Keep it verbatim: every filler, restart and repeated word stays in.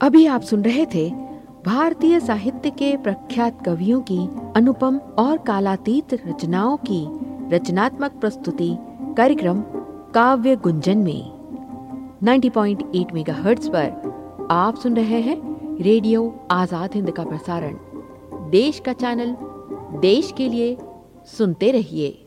अभी आप सुन रहे थे भारतीय साहित्य के प्रख्यात कवियों की अनुपम और कालातीत रचनाओं की रचनात्मक प्रस्तुति कार्यक्रम काव्य गुंजन में। नब्बे पॉइंट आठ मेगाहर्ट्ज पर आप सुन रहे हैं रेडियो आजाद हिंद का प्रसारण। देश का चैनल, देश के लिए, सुनते रहिए।